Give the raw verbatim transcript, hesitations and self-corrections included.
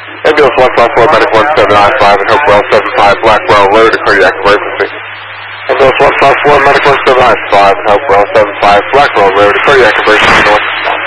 Ambulance one five four, medic one seven nine five, and Hopewell seven five, Blackwell Road, cardiac emergency. Ambulance one five four, medic one seven nine five, and Hopewell seven five, Blackwell Road, cardiac emergency.